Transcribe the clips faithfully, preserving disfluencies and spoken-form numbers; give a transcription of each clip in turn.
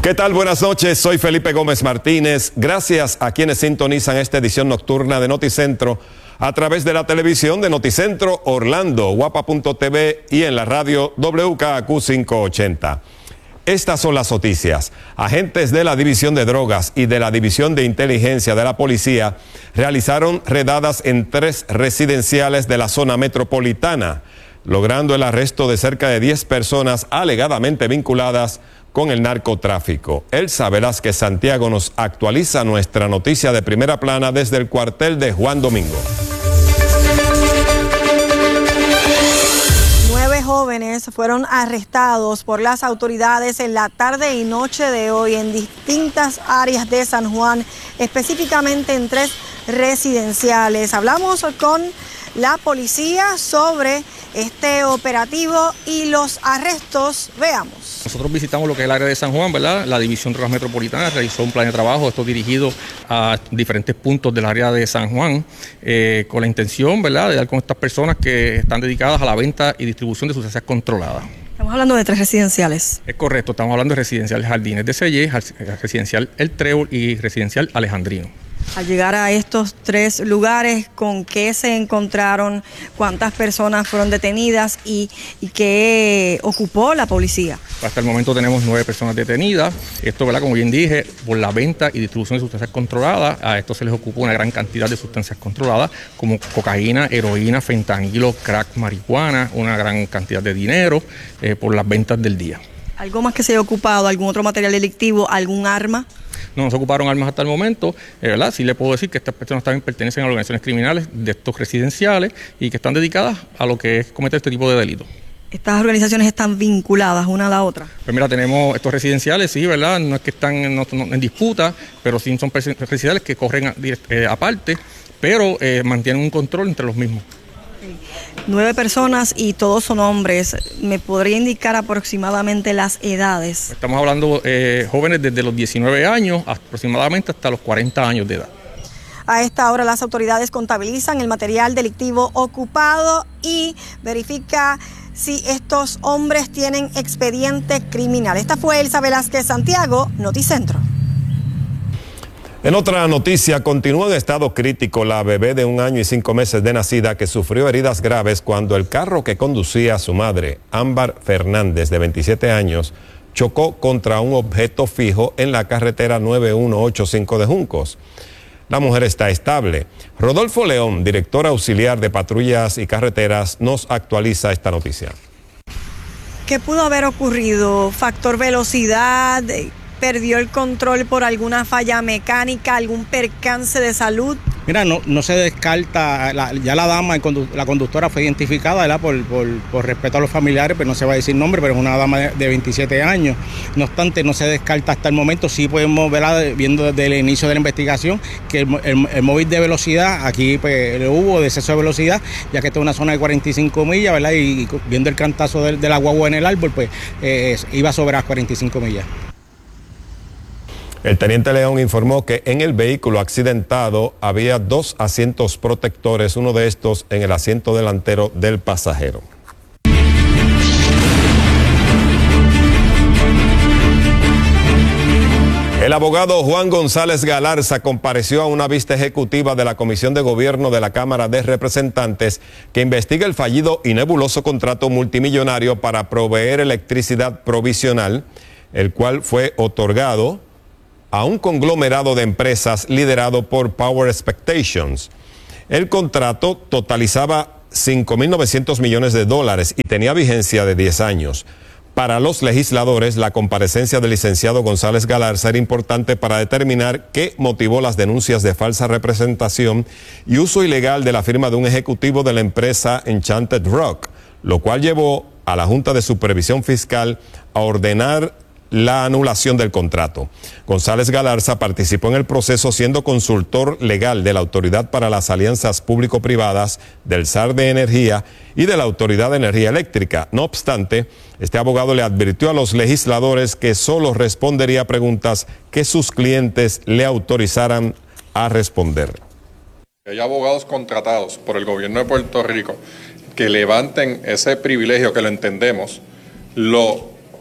¿Qué tal? Buenas noches, soy Felipe Gómez Martínez. Gracias a quienes sintonizan esta edición nocturna de Noticentro a través de la televisión de Noticentro Orlando, guapa punto t v y en la radio W K A Q quinientos ochenta. Estas son las noticias. Agentes de la División de Drogas y de la División de Inteligencia de la Policía realizaron redadas en tres residenciales de la zona metropolitana, logrando el arresto de cerca de diez personas alegadamente vinculadas con el narcotráfico. Elsa Velázquez Santiago nos actualiza nuestra noticia de primera plana desde el cuartel de Juan Domingo. Nueve jóvenes fueron arrestados por las autoridades en la tarde y noche de hoy en distintas áreas de San Juan, específicamente en tres residenciales. Hablamos con la policía sobre este operativo y los arrestos. Veamos. Nosotros visitamos lo que es el área de San Juan, ¿verdad? La División de Drogas Metropolitana realizó un plan de trabajo, esto dirigido a diferentes puntos del área de San Juan, eh, con la intención, ¿verdad?, de dar con estas personas que están dedicadas a la venta y distribución de sustancias controladas. Estamos hablando de tres residenciales. Es correcto, estamos hablando de residencial Jardines de Sellé, residencial El Trébol y residencial Alejandrino. Al llegar a estos tres lugares, ¿con qué se encontraron? ¿Cuántas personas fueron detenidas? ¿Y, y qué ocupó la policía? Hasta el momento tenemos nueve personas detenidas. Esto, ¿verdad?, como bien dije, por la venta y distribución de sustancias controladas. A esto se les ocupó una gran cantidad de sustancias controladas, como cocaína, heroína, fentanilo, crack, marihuana, una gran cantidad de dinero eh, por las ventas del día. ¿Algo más que se haya ocupado? ¿Algún otro material delictivo? ¿Algún arma? No nos ocuparon armas hasta el momento, eh, ¿verdad? Sí le puedo decir que estas personas también pertenecen a organizaciones criminales de estos residenciales y que están dedicadas a lo que es cometer este tipo de delitos. ¿Estas organizaciones están vinculadas una a la otra? Pues mira, tenemos estos residenciales, sí, ¿verdad? No es que están en, no, no, en disputa, pero sí son residenciales que corren a, eh, aparte, pero eh, mantienen un control entre los mismos. Nueve personas y todos son hombres. ¿Me podría indicar aproximadamente las edades? Estamos hablando de eh, jóvenes desde los diecinueve años aproximadamente hasta los cuarenta años de edad. A esta hora las autoridades contabilizan el material delictivo ocupado y verifica si estos hombres tienen expediente criminal. Esta fue Elsa Velázquez Santiago, Noticentro. En otra noticia, continúa en estado crítico la bebé de un año y cinco meses de nacida que sufrió heridas graves cuando el carro que conducía a su madre, Ámbar Fernández, de veintisiete años, chocó contra un objeto fijo en la carretera nueve uno ocho cinco de Juncos. La mujer está estable. Rodolfo León, director auxiliar de patrullas y carreteras, nos actualiza esta noticia. ¿Qué pudo haber ocurrido? ¿Factor velocidad? ¿Perdió el control por alguna falla mecánica, algún percance de salud? Mira, no, no se descarta, la, ya la dama, el condu, la conductora fue identificada, ¿verdad?, por, por, por respeto a los familiares, pero no se va a decir nombre, pero es una dama de, de veintisiete años. No obstante, no se descarta hasta el momento, sí podemos ver, viendo desde el inicio de la investigación, que el, el, el móvil de velocidad, aquí pues hubo de exceso de velocidad, ya que esta es una zona de cuarenta y cinco millas, ¿verdad?, y, y viendo el cantazo de, de la guagua en el árbol, pues eh, iba sobre las cuarenta y cinco millas. El teniente León informó que en el vehículo accidentado había dos asientos protectores, uno de estos en el asiento delantero del pasajero. El abogado Juan González Galarza compareció a una vista ejecutiva de la Comisión de Gobierno de la Cámara de Representantes que investiga el fallido y nebuloso contrato multimillonario para proveer electricidad provisional, el cual fue otorgado a un conglomerado de empresas liderado por Power Expectations. El contrato totalizaba cinco mil novecientos millones de dólares y tenía vigencia de diez años. Para los legisladores, la comparecencia del licenciado González Galarza era importante para determinar qué motivó las denuncias de falsa representación y uso ilegal de la firma de un ejecutivo de la empresa Enchanted Rock, lo cual llevó a la Junta de Supervisión Fiscal a ordenar la anulación del contrato. González Galarza participó en el proceso siendo consultor legal de la Autoridad para las Alianzas Público-Privadas, del S A R de Energía y de la Autoridad de Energía Eléctrica. No obstante, este abogado le advirtió a los legisladores que solo respondería a preguntas que sus clientes le autorizaran a responder. Hay abogados contratados por el gobierno de Puerto Rico que levanten ese privilegio, que lo entendemos, lo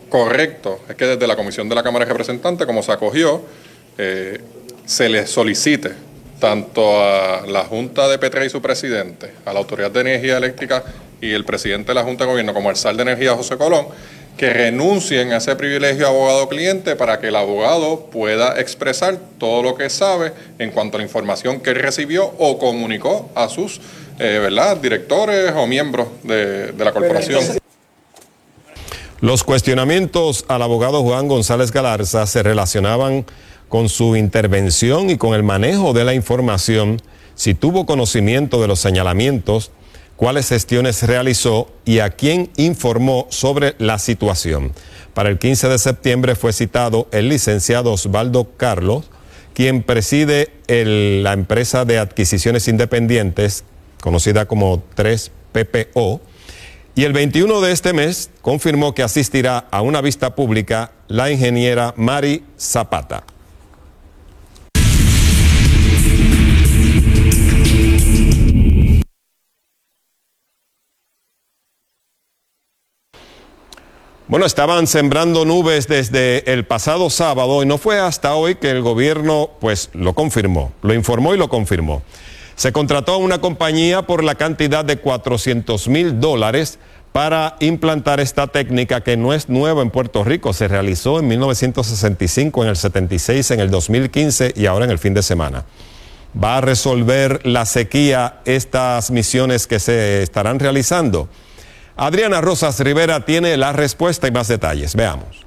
correcto es que desde la Comisión de la Cámara de Representantes, como se acogió, eh, se le solicite tanto a la Junta de Petre y su presidente, a la Autoridad de Energía Eléctrica y el presidente de la Junta de Gobierno, como al S A R de Energía, José Colón, que renuncien a ese privilegio abogado-cliente para que el abogado pueda expresar todo lo que sabe en cuanto a la información que él recibió o comunicó a sus eh, ¿verdad? directores o miembros de, de la corporación. Los cuestionamientos al abogado Juan González Galarza se relacionaban con su intervención y con el manejo de la información, si tuvo conocimiento de los señalamientos, cuáles gestiones realizó y a quién informó sobre la situación. Para el quince de septiembre fue citado el licenciado Osvaldo Carlos, quien preside el, la empresa de adquisiciones independientes, conocida como tres P P O, y el veintiuno de este mes confirmó que asistirá a una vista pública la ingeniera Mari Zapata. Bueno, estaban sembrando nubes desde el pasado sábado y no fue hasta hoy que el gobierno pues lo confirmó, lo informó y lo confirmó. Se contrató a una compañía por la cantidad de cuatrocientos mil dólares para implantar esta técnica que no es nueva en Puerto Rico. Se realizó en mil novecientos sesenta y cinco, en el setenta y seis, en el dos mil quince y ahora en el fin de semana. ¿Va a resolver la sequía estas misiones que se estarán realizando? Adriana Rosas Rivera tiene la respuesta y más detalles. Veamos.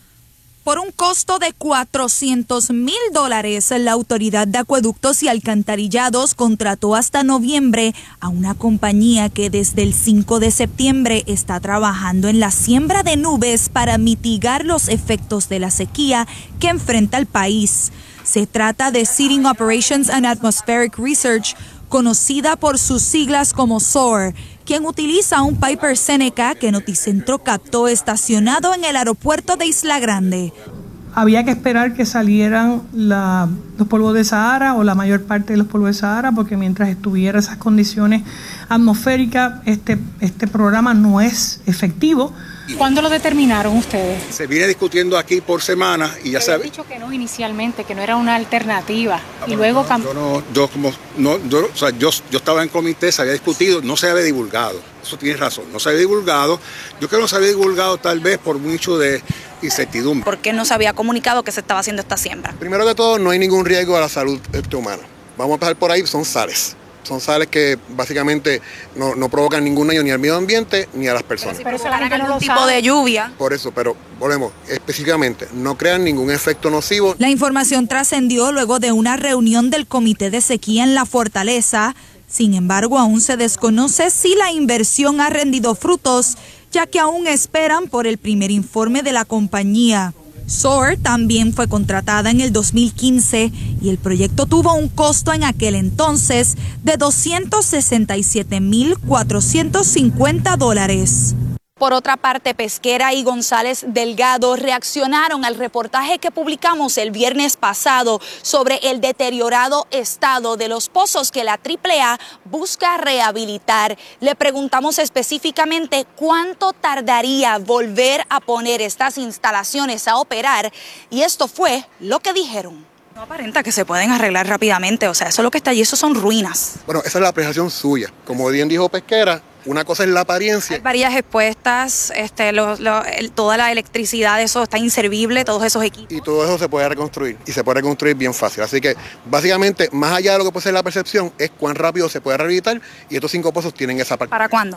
Por un costo de cuatrocientos mil dólares, la Autoridad de Acueductos y Alcantarillados contrató hasta noviembre a una compañía que desde el cinco de septiembre está trabajando en la siembra de nubes para mitigar los efectos de la sequía que enfrenta el país. Se trata de Seeding Operations and Atmospheric Research, conocida por sus siglas como S O A R, quien utiliza un Piper Seneca que Noticentro captó estacionado en el aeropuerto de Isla Grande. Había que esperar que salieran la, los polvos de Sahara o la mayor parte de los polvos de Sahara, porque mientras estuviera esas condiciones atmosféricas, este, este programa no es efectivo. ¿Cuándo lo determinaron ustedes? Se viene discutiendo aquí por semana y ya se había dicho que no inicialmente, que no era una alternativa, ah, y luego cambió. Yo no, yo como no, yo, o sea, yo, yo estaba en comité, se había discutido, no se había divulgado. Eso tienes razón, no se había divulgado. Yo creo que no se había divulgado tal vez por mucho de incertidumbre. ¿Por qué no se había comunicado que se estaba haciendo esta siembra? Primero que todo, no hay ningún riesgo a la salud humana. Vamos a empezar por ahí, son sales. Son sales que básicamente no, no provocan ningún daño ni al medio ambiente ni a las personas. Pero si provocan algún tipo de lluvia. Por eso, pero volvemos, específicamente, no crean ningún efecto nocivo. La información trascendió luego de una reunión del Comité de Sequía en la Fortaleza. Sin embargo, aún se desconoce si la inversión ha rendido frutos, ya que aún esperan por el primer informe de la compañía. S O A R también fue contratada en el dos mil quince y el proyecto tuvo un costo en aquel entonces de doscientos sesenta y siete mil cuatrocientos cincuenta dólares. Por otra parte, Pesquera y González Delgado reaccionaron al reportaje que publicamos el viernes pasado sobre el deteriorado estado de los pozos que la triple A busca rehabilitar. Le preguntamos específicamente cuánto tardaría volver a poner estas instalaciones a operar y esto fue lo que dijeron. No aparenta que se pueden arreglar rápidamente, o sea, eso es lo que está allí, eso son ruinas. Bueno, esa es la apreciación suya. Como bien dijo Pesquera, una cosa es la apariencia. Hay varias expuestas, este, lo, lo, el, toda la electricidad, eso está inservible, todos esos equipos. Y todo eso se puede reconstruir, y se puede reconstruir bien fácil. Así que, básicamente, más allá de lo que puede ser la percepción, es cuán rápido se puede rehabilitar, y estos cinco pozos tienen esa parte. ¿Para cuándo?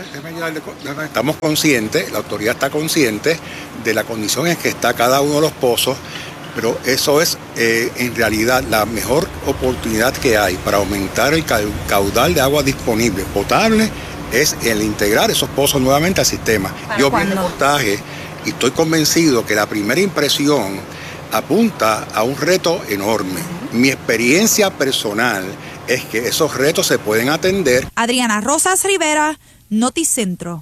Estamos conscientes, la autoridad está consciente de la condición en que está cada uno de los pozos, pero eso es eh, en realidad la mejor oportunidad que hay para aumentar el caudal de agua disponible, potable, es el integrar esos pozos nuevamente al sistema. Yo vi el reportaje y estoy convencido que la primera impresión apunta a un reto enorme. Mi experiencia personal es que esos retos se pueden atender. Adriana Rosas Rivera, Noticentro.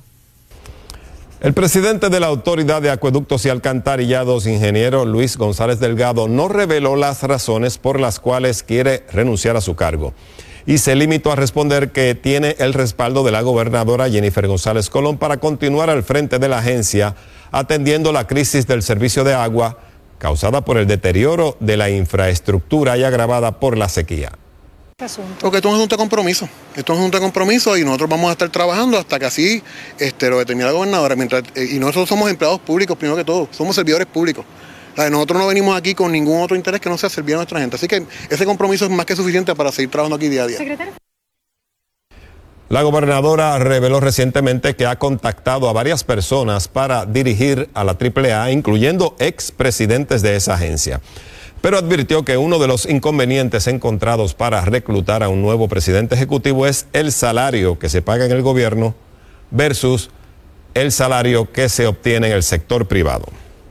El presidente de la Autoridad de Acueductos y Alcantarillados, ingeniero Luis González Delgado, no reveló las razones por las cuales quiere renunciar a su cargo y se limitó a responder que tiene el respaldo de la gobernadora Jennifer González Colón para continuar al frente de la agencia atendiendo la crisis del servicio de agua causada por el deterioro de la infraestructura y agravada por la sequía. Porque esto es un asunto de compromiso, esto es un asunto de compromiso y nosotros vamos a estar trabajando hasta que así este, lo determine la gobernadora. Mientras, y nosotros somos empleados públicos, primero que todo, somos servidores públicos. Nosotros no venimos aquí con ningún otro interés que no sea servir a nuestra gente. Así que ese compromiso es más que suficiente para seguir trabajando aquí día a día. Secretario. La gobernadora reveló recientemente que ha contactado a varias personas para dirigir a la triple A, incluyendo expresidentes de esa agencia. Pero advirtió que uno de los inconvenientes encontrados para reclutar a un nuevo presidente ejecutivo es el salario que se paga en el gobierno versus el salario que se obtiene en el sector privado.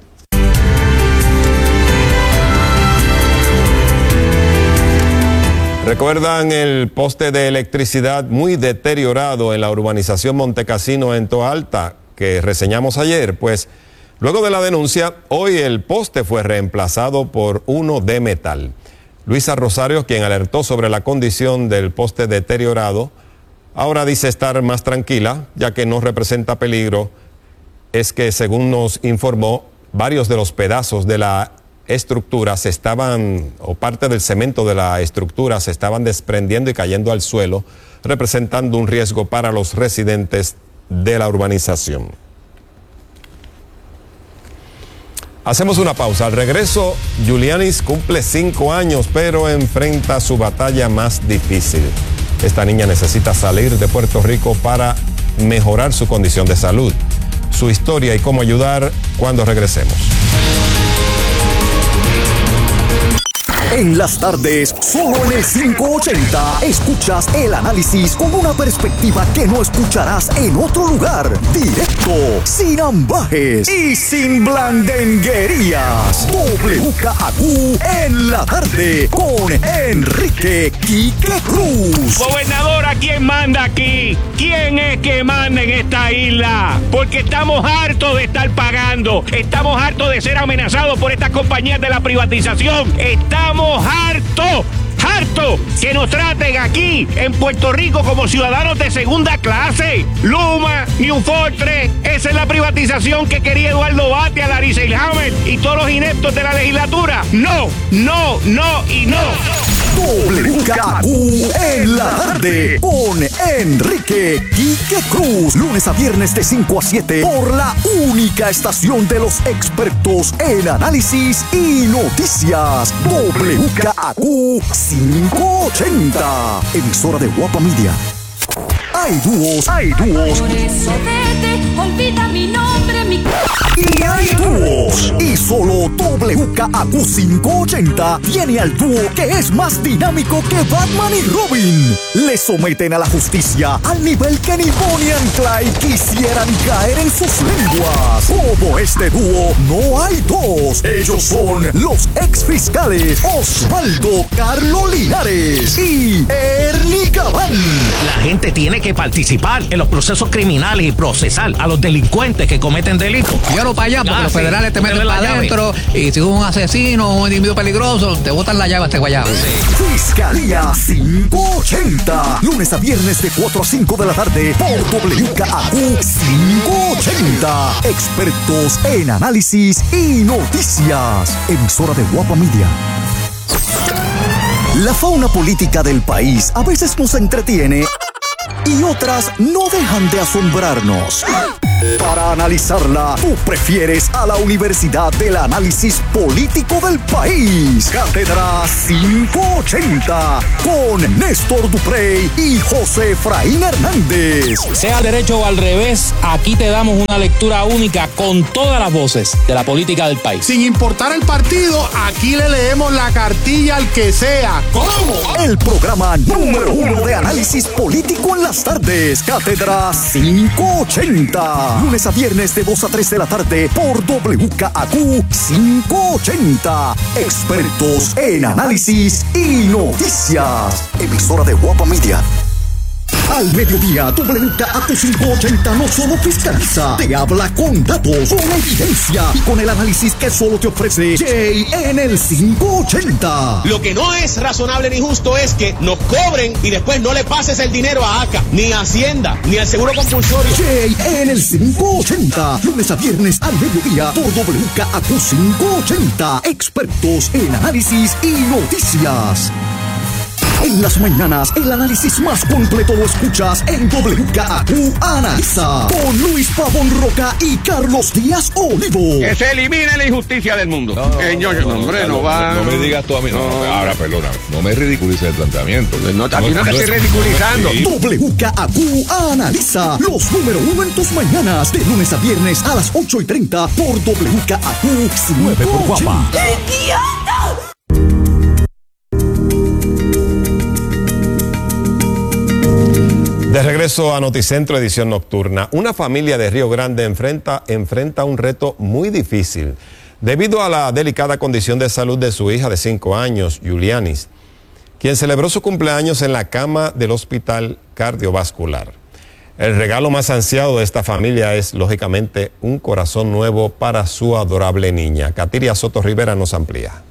¿Recuerdan el poste de electricidad muy deteriorado en la urbanización Montecassino en Toalta que reseñamos ayer? Pues luego de la denuncia, hoy el poste fue reemplazado por uno de metal. Luisa Rosario, quien alertó sobre la condición del poste deteriorado, ahora dice estar más tranquila, ya que no representa peligro. Es que, según nos informó, varios de los pedazos de la estructura se estaban, o parte del cemento de la estructura se estaban desprendiendo y cayendo al suelo, representando un riesgo para los residentes de la urbanización. Hacemos una pausa. Al regreso, Julianis cumple cinco años, pero enfrenta su batalla más difícil. Esta niña necesita salir de Puerto Rico para mejorar su condición de salud. Su historia y cómo ayudar cuando regresemos. En las tardes, solo en el cinco ochenta, escuchas el análisis con una perspectiva que no escucharás en otro lugar. Directo, sin ambajes y sin blandenguerías. W K A Q en la tarde con Enrique Quique Cruz. Gobernadora, ¿quién manda aquí? ¿Quién es que manda en esta isla? Porque estamos hartos de estar pagando. Estamos hartos de ser amenazados por estas compañías de la privatización. Estamos hartos, hartos que nos traten aquí en Puerto Rico como ciudadanos de segunda clase. Luma, New Fortress, esa es la privatización que quería Eduardo Batia, Larry Selhammer y todos los ineptos de la legislatura. No, no, no y no. W K A Q en la tarde con Enrique Quique Cruz. Lunes a viernes de cinco a siete por la única estación de los expertos en análisis y noticias. W K A Q cinco ochenta. Emisora de Guapa Media. Hay dúos, hay dúos. Por eso vete, olvida mi nombre, mi... Y hay dúos. Y solo W K A Q cinco ochenta tiene al dúo que es más dinámico que Batman y Robin. Le someten a la justicia al nivel que ni Bonnie and Clyde quisieran caer en sus lenguas. Como este dúo, no hay dos. Ellos son los ex fiscales Osvaldo Carlo Linares y Ernie Gabán. La gente tiene que participar en los procesos criminales y procesar a los delincuentes que cometen delitos. Llévalo para allá porque ah, los sí. federales te meten para adentro y si un asesino o un individuo peligroso te botan la llave a este guayabo. Sí. Fiscalía cinco ochenta. Lunes a viernes de cuatro a cinco de la tarde por W K A Q cinco ochenta. Expertos en análisis y noticias. Emisora de Guapa Media. La fauna política del país a veces nos entretiene y otras no dejan de asombrarnos. Para analizarla, tú prefieres a la Universidad del Análisis Político del País. Cátedra cinco ochenta con Néstor Duprey y José Efraín Hernández. Sea al derecho o al revés, aquí te damos una lectura única con todas las voces de la política del país. Sin importar el partido, aquí le leemos la cartilla al que sea. ¿Cómo? El programa número uno de análisis político en las tardes. Cátedra cinco ochenta. Lunes a viernes de dos a tres de la tarde por W K A Q cinco ochenta. Expertos en análisis y noticias. Emisora de Guapa Media. Al mediodía, W K A Q quinientos ochenta no solo fiscaliza, te habla con datos, con evidencia y con el análisis que solo te ofrece Jay en el quinientos ochenta. Lo que no es razonable ni justo es que nos cobren y después no le pases el dinero a ACA, ni a Hacienda, ni al Seguro Compulsorio. Jay en el quinientos ochenta, lunes a viernes al mediodía por W K A Q quinientos ochenta. Expertos en análisis y noticias. En las mañanas, el análisis más completo lo escuchas en W K A Q Analiza, con Luis Pavón Roca y Carlos Díaz Olivo. Que se elimine la injusticia del mundo. No, Señor, no, hombre, no, no va. No me digas tú a mí, no, no, ahora perdóname, no me ridiculices el planteamiento. No, a ti no te estoy ridiculizando. W K A Q Analiza, los número uno en tus mañanas, de lunes a viernes a las ocho y treinta por W K A Q nueve por Guapa. De regreso a Noticentro, edición nocturna. Una familia de Río Grande enfrenta, enfrenta un reto muy difícil debido a la delicada condición de salud de su hija de cinco años, Yulianis, quien celebró su cumpleaños en la cama del hospital cardiovascular. El regalo más ansiado de esta familia es, lógicamente, un corazón nuevo para su adorable niña. Katiria Soto Rivera nos amplía.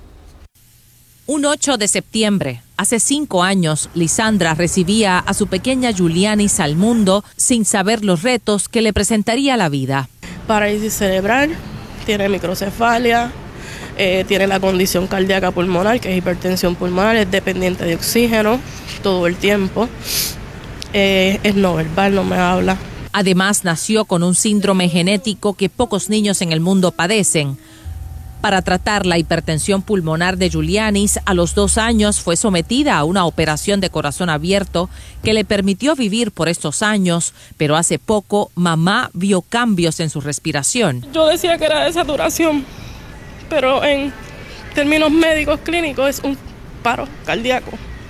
Un ocho de septiembre, hace cinco años, Lisandra recibía a su pequeña Yulianis al mundo sin saber los retos que le presentaría la vida. Parálisis cerebral, tiene microcefalia, eh, tiene la condición cardíaca pulmonar, que es hipertensión pulmonar, es dependiente de oxígeno todo el tiempo, eh, es no verbal, no me habla. Además, nació con un síndrome genético que pocos niños en el mundo padecen. Para tratar la hipertensión pulmonar de Yulianis, a los dos años fue sometida a una operación de corazón abierto que le permitió vivir por estos años, pero hace poco mamá vio cambios en su respiración. Yo decía que era de saturación, pero en términos médicos clínicos es un paro cardíaco.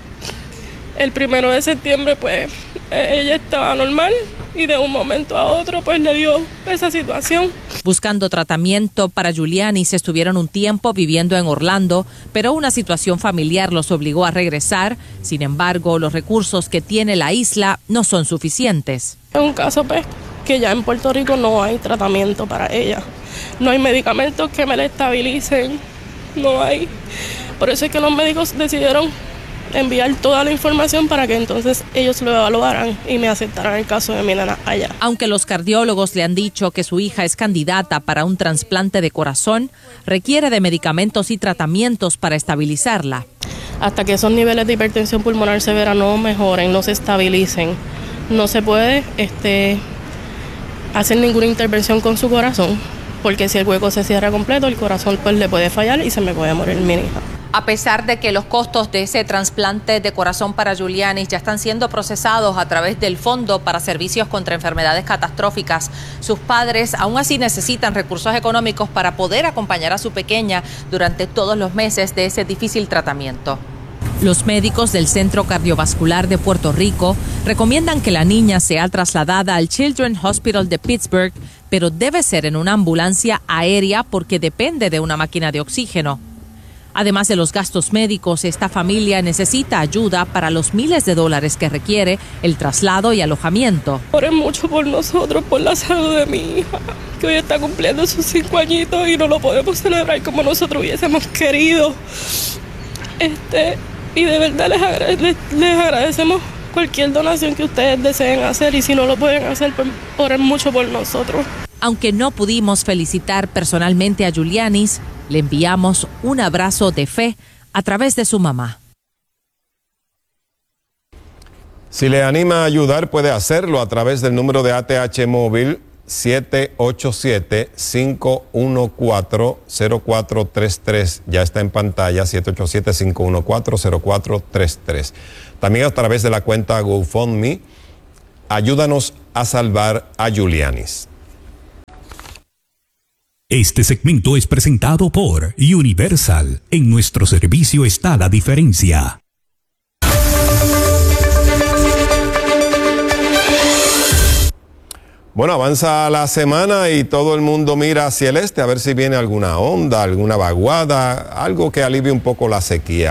El primero de septiembre, pues, ella estaba normal y de un momento a otro, pues, le dio esa situación. Buscando tratamiento para Yulianis, estuvieron un tiempo viviendo en Orlando, pero una situación familiar los obligó a regresar. Sin embargo, los recursos que tiene la isla no son suficientes. Es un caso, pues, que ya en Puerto Rico no hay tratamiento para ella. No hay medicamentos que me la estabilicen, no hay. Por eso es que los médicos decidieron enviar toda la información para que entonces ellos lo evaluaran y me aceptaran el caso de mi nena allá. Aunque los cardiólogos le han dicho que su hija es candidata para un trasplante de corazón, requiere de medicamentos y tratamientos para estabilizarla. Hasta que esos niveles de hipertensión pulmonar severa no mejoren, no se estabilicen, no se puede este, hacer ninguna intervención con su corazón, porque si el hueco se cierra completo, el corazón pues le puede fallar y se me puede morir mi hija. A pesar de que los costos de ese trasplante de corazón para Yulianis ya están siendo procesados a través del Fondo para Servicios contra Enfermedades Catastróficas, sus padres aún así necesitan recursos económicos para poder acompañar a su pequeña durante todos los meses de ese difícil tratamiento. Los médicos del Centro Cardiovascular de Puerto Rico recomiendan que la niña sea trasladada al Children's Hospital de Pittsburgh, pero debe ser en una ambulancia aérea porque depende de una máquina de oxígeno. Además de los gastos médicos, esta familia necesita ayuda para los miles de dólares que requiere el traslado y alojamiento. Oren mucho por nosotros, por la salud de mi hija, que hoy está cumpliendo sus cinco añitos y no lo podemos celebrar como nosotros hubiésemos querido. Este, y de verdad les, agrade les, les agradecemos cualquier donación que ustedes deseen hacer, y si no lo pueden hacer, pues, oren mucho por nosotros. Aunque no pudimos felicitar personalmente a Yulianis, le enviamos un abrazo de fe a través de su mamá. Si le anima a ayudar, puede hacerlo a través del número de A T H móvil siete ocho siete, cinco uno cuatro, cero cuatro tres tres. Ya está en pantalla, siete ocho siete, cinco uno cuatro, cero cuatro tres tres. También a través de la cuenta GoFundMe, ayúdanos a salvar a Yulianis. Este segmento es presentado por Universal. En nuestro servicio está la diferencia. Bueno, avanza la semana y todo el mundo mira hacia el este a ver si viene alguna onda, alguna vaguada, algo que alivie un poco la sequía.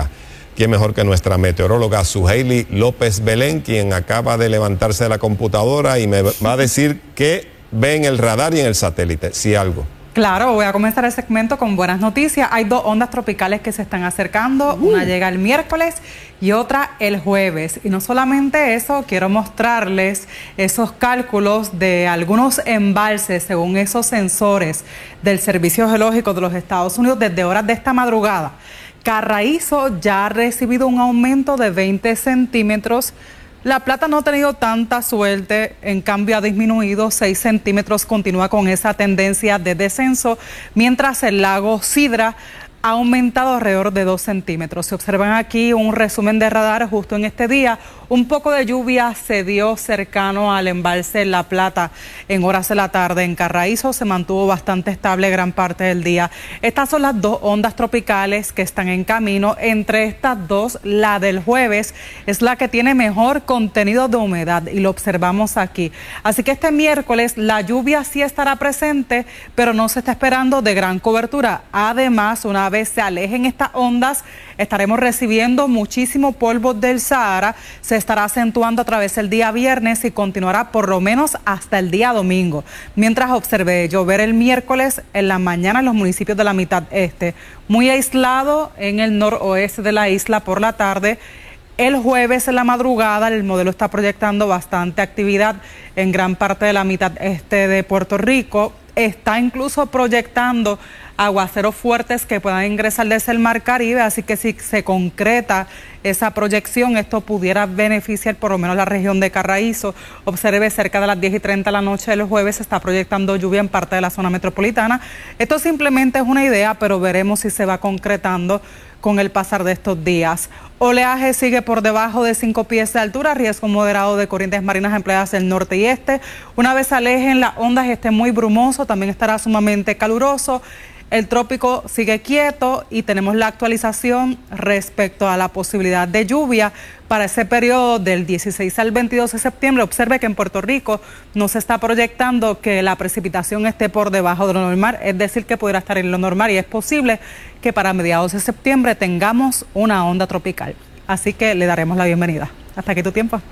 quién mejor que nuestra meteoróloga Suheili López Belén, quien acaba de levantarse de la computadora y me va a decir qué ve en el radar y en el satélite, si algo. Claro, voy a comenzar el segmento con buenas noticias. Hay dos ondas tropicales que se están acercando. Uh. Una llega el miércoles y otra el jueves. Y no solamente eso, quiero mostrarles esos cálculos de algunos embalses según esos sensores del Servicio Geológico de los Estados Unidos desde horas de esta madrugada. Carraízo ya ha recibido un aumento de veinte centímetros. La Plata no ha tenido tanta suerte, en cambio ha disminuido seis centímetros, continúa con esa tendencia de descenso, mientras el lago Sidra ha aumentado alrededor de dos centímetros. Si observan aquí un resumen de radar justo en este día, un poco de lluvia se dio cercano al embalse La Plata en horas de la tarde. En Carraízo se mantuvo bastante estable gran parte del día. Estas son las dos ondas tropicales que están en camino. Entre estas dos, la del jueves es la que tiene mejor contenido de humedad y lo observamos aquí. Así que este miércoles la lluvia sí estará presente, pero no se está esperando de gran cobertura. Además, una vez se alejen estas ondas, estaremos recibiendo muchísimo polvo del Sahara. Se estará acentuando a través del día viernes y continuará por lo menos hasta el día domingo. Mientras observé llover el miércoles en la mañana en los municipios de la mitad este, muy aislado en el noroeste de la isla por la tarde. El jueves en la madrugada el modelo está proyectando bastante actividad en gran parte de la mitad este de Puerto Rico. Está incluso proyectando aguaceros fuertes que puedan ingresar desde el Mar Caribe, así que si se concreta esa proyección, esto pudiera beneficiar por lo menos la región de Carraízo. Observe, cerca de las diez y treinta de la noche del jueves se está proyectando lluvia en parte de la zona metropolitana. Esto simplemente es una idea, pero veremos si se va concretando con el pasar de estos días. Oleaje sigue por debajo de cinco pies de altura, riesgo moderado de corrientes marinas empleadas del norte y este. Una vez alejen las ondas y esté muy brumoso, también estará sumamente caluroso. El trópico sigue quieto y tenemos la actualización respecto a la posibilidad de lluvia para ese periodo del dieciséis al veintidós de septiembre. Observe que en Puerto Rico no se está proyectando que la precipitación esté por debajo de lo normal, es decir, que pudiera estar en lo normal y es posible que para mediados de septiembre tengamos una onda tropical. Así que le daremos la bienvenida. Hasta aquí tu tiempo.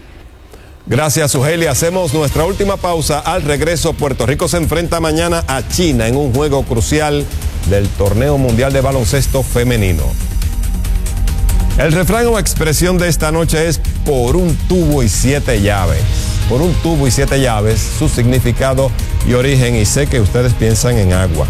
Gracias, Suheili. Hacemos nuestra última pausa. Al regreso, Puerto Rico se enfrenta mañana a China en un juego crucial del Torneo Mundial de Baloncesto Femenino. El refrán o expresión de esta noche es por un tubo y siete llaves. Por un tubo y siete llaves, su significado y origen, y sé que ustedes piensan en agua.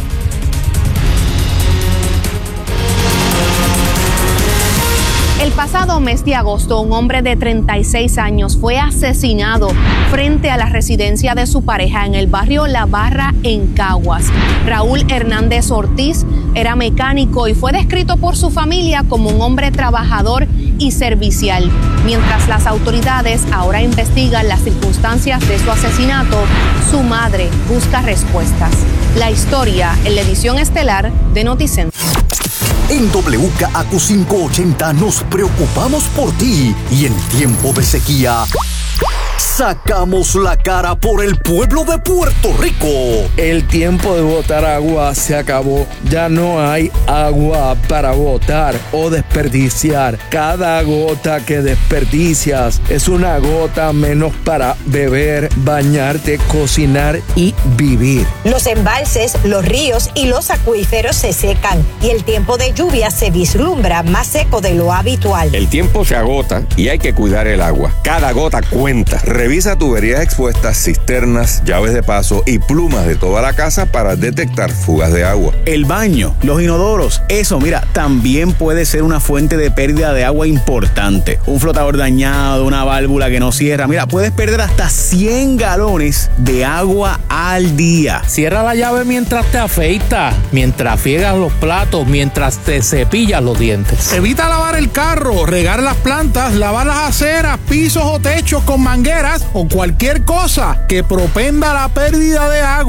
El pasado mes de agosto, un hombre de treinta y seis años fue asesinado frente a la residencia de su pareja en el barrio La Barra, en Caguas. Raúl Hernández Ortiz era mecánico y fue descrito por su familia como un hombre trabajador y servicial. Mientras las autoridades ahora investigan las circunstancias de su asesinato, su madre busca respuestas. La historia en la edición estelar de Noticentro. En W K A Q cinco ochenta nos preocupamos por ti y en tiempo de sequía sacamos la cara por el pueblo de Puerto Rico. El tiempo de botar agua se acabó. Ya no hay agua para botar o desperdiciar. Cada gota que desperdicias es una gota menos para beber, bañarte, cocinar y vivir. Los embalses, los ríos y los acuíferos se secan y el tiempo de lluvia se vislumbra más seco de lo habitual. El tiempo se agota y hay que cuidar el agua. Cada gota cuenta. Revisa tuberías expuestas, cisternas, llaves de paso y plumas de toda la casa para detectar fugas de agua. El baño, los inodoros, eso, mira, también puede ser una fuente de pérdida de agua importante. Un flotador dañado, una válvula que no cierra, mira, puedes perder hasta cien galones de agua al día. Cierra la llave mientras te afeitas, mientras friegas los platos, mientras te cepillas los dientes. Evita lavar el carro, regar las plantas, lavar las aceras, pisos o techos con mangueras o cualquier cosa que propenda la pérdida de agua.